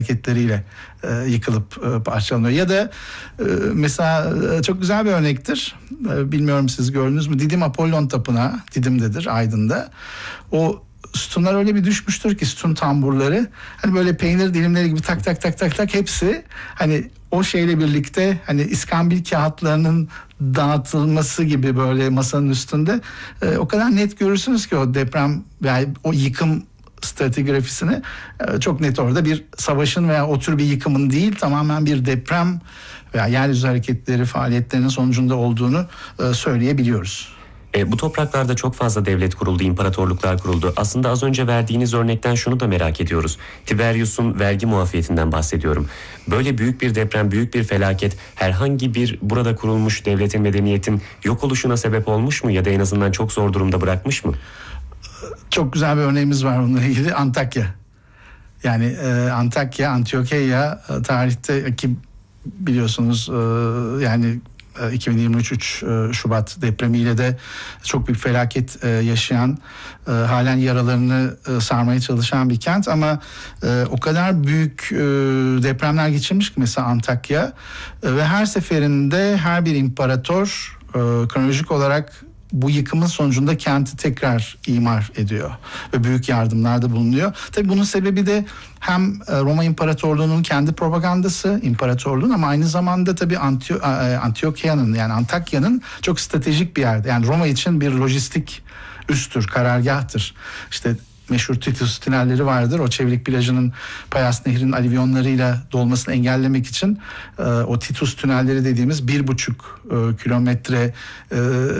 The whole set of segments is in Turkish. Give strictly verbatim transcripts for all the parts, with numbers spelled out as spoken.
hareketleriyle e, yıkılıp e, parçalanıyor. Ya da e, mesela e, çok güzel bir örnektir. E, bilmiyorum siz gördünüz mü? Didim Apollon Tapınağı, Didim'dedir, Aydın'da. O sütunlar öyle bir düşmüştür ki, sütun tamburları, hani böyle peynir dilimleri gibi tak tak tak tak tak hepsi hani o şeyle birlikte, hani iskambil kağıtlarının dağıtılması gibi böyle masanın üstünde e, o kadar net görürsünüz ki o deprem yani o yıkım stratigrafisini e, çok net orada bir savaşın veya o tür bir yıkımın değil, tamamen bir deprem veya yeryüzü hareketleri faaliyetlerinin sonucunda olduğunu e, söyleyebiliyoruz. E, bu topraklarda çok fazla devlet kuruldu, imparatorluklar kuruldu. Aslında az önce verdiğiniz örnekten şunu da merak ediyoruz. Tiberius'un vergi muafiyetinden bahsediyorum. Böyle büyük bir deprem, büyük bir felaket herhangi bir burada kurulmuş devletin, medeniyetin yok oluşuna sebep olmuş mu ya da en azından çok zor durumda bırakmış mı? Çok güzel bir örneğimiz var bununla ilgili. Antakya. Yani e, Antakya, Antiokeya e, tarihte ki biliyorsunuz e, yani iki bin yirmi üç üç Şubat depremiyle de çok büyük felaket yaşayan, halen yaralarını sarmaya çalışan bir kent ama o kadar büyük depremler geçirmiş ki mesela Antakya, ve her seferinde her bir imparator kronolojik olarak bu yıkımın sonucunda kenti tekrar imar ediyor ve büyük yardımlarda bulunuyor. Tabii bunun sebebi de hem Roma İmparatorluğu'nun kendi propagandası, imparatorluğun, ama aynı zamanda tabii Antio- Antiokya'nın yani Antakya'nın çok stratejik bir yerde. Yani Roma için bir lojistik üstür, karargahtır. İşte meşhur Titus tünelleri vardır. O Çevrik plajının Payas Nehri'nin alüvyonlarıyla dolmasını engellemek için e, o Titus tünelleri dediğimiz bir buçuk e, kilometre e,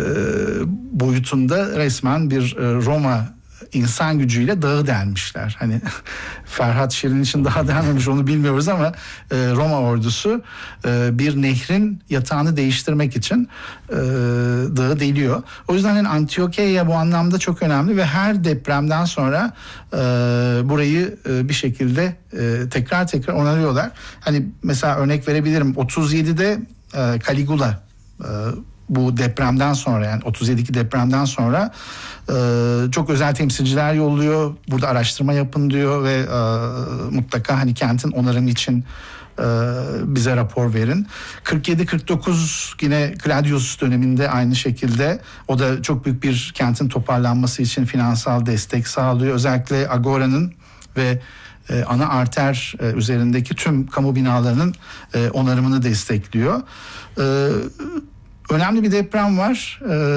boyutunda resmen bir e, Roma insan gücüyle dağı delmişler. Hani Ferhat Şirin için daha delmemiş, onu bilmiyoruz ama e, Roma ordusu e, bir nehrin yatağını değiştirmek için e, dağı deliyor. O yüzden yani Antiokeya bu anlamda çok önemli ve her depremden sonra e, burayı e, bir şekilde e, tekrar tekrar onarıyorlar. Hani mesela örnek verebilirim. otuz yedide e, Caligula e, bu depremden sonra, yani otuz yedideki depremden sonra e, çok özel temsilciler yolluyor. Burada araştırma yapın diyor ve e, mutlaka hani kentin onarımı için e, bize rapor verin. kırk yedi kırk dokuz yine Claudius döneminde aynı şekilde, o da çok büyük bir kentin toparlanması için finansal destek sağlıyor. Özellikle Agora'nın ve e, ana arter e, üzerindeki tüm kamu binalarının e, onarımını destekliyor. E, Önemli bir deprem var.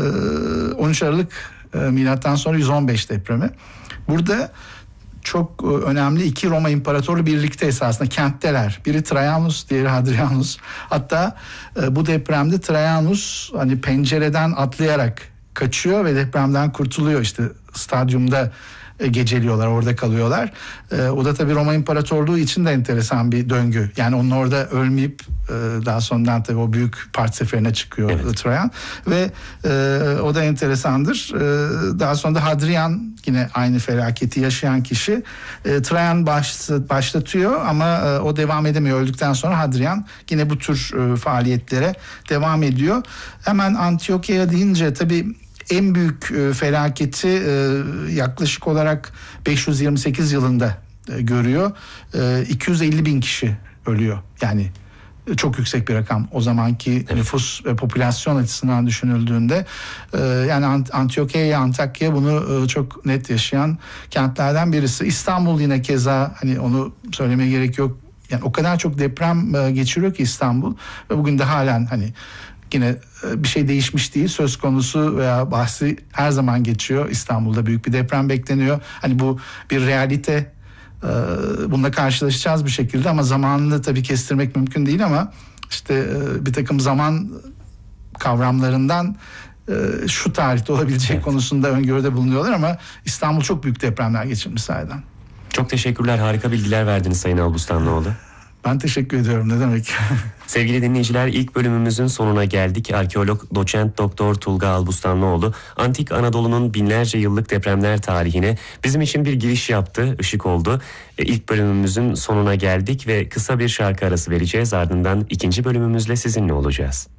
on üç Aralık milattan sonra yüz on beş depremi. Burada çok önemli iki Roma İmparatorluğu birlikte esasında kentteler. Biri Trajanus, diğeri Hadrianus. Hatta bu depremde Trajanus hani pencereden atlayarak kaçıyor ve depremden kurtuluyor. İşte stadyumda geceliyorlar, orada kalıyorlar. Ee, o da tabii Roma İmparatorluğu için de enteresan bir döngü. Yani onun orada ölmeyip e, daha sonradan tabii o büyük part seferine çıkıyor, evet, Trajan. Ve e, o da enteresandır. E, daha sonra da Hadrian, yine aynı felaketi yaşayan kişi. E, Trajan baş, başlatıyor ama e, o devam edemiyor. Öldükten sonra Hadrian yine bu tür e, faaliyetlere devam ediyor. Hemen Antiokeya deyince tabii en büyük e, felaketi e, yaklaşık olarak beş yüz yirmi sekiz yılında e, görüyor. E, iki yüz elli bin kişi ölüyor. Yani e, çok yüksek bir rakam. O zamanki evet, nüfus ve popülasyon açısından düşünüldüğünde e, yani Ant- Antiokeya, Antakya bunu e, çok net yaşayan kentlerden birisi. İstanbul yine keza, hani onu söylemeye gerek yok. Yani o kadar çok deprem e, geçiriyor ki İstanbul ve bugün de halen hani yine bir şey değişmiş değil, söz konusu veya bahsi her zaman geçiyor. İstanbul'da büyük bir deprem bekleniyor. Hani bu bir realite, bununla karşılaşacağız bir şekilde ama zamanını tabii kestirmek mümkün değil, ama işte bir takım zaman kavramlarından şu tarihte olabilecek, evet, konusunda öngörüde bulunuyorlar ama İstanbul çok büyük depremler geçirmiş sahiden. Çok teşekkürler, harika bilgiler verdiniz Sayın Albustanlıoğlu. Ben teşekkür ediyorum, ne demek. Sevgili dinleyiciler, ilk bölümümüzün sonuna geldik. Arkeolog doçent doktor Tulga Albustanlıoğlu antik Anadolu'nun binlerce yıllık depremler tarihine bizim için bir giriş yaptı, ışık oldu. İlk bölümümüzün sonuna geldik ve kısa bir şarkı arası vereceğiz. Ardından ikinci bölümümüzle sizinle olacağız.